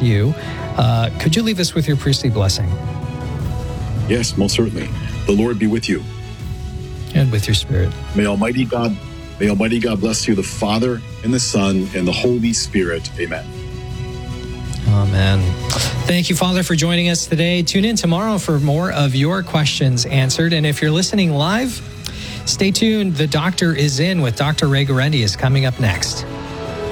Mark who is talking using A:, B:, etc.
A: you. Could you leave us with your priestly blessing?
B: Yes, most certainly. The Lord be with you.
A: And with your spirit.
B: May Almighty God bless you, the Father and the Son and the Holy Spirit. Amen.
A: Amen. Thank you, Father, for joining us today. Tune in tomorrow for more of your questions answered. And if you're listening live, stay tuned. The Doctor is In with Dr. Ray Guarendi is coming up next.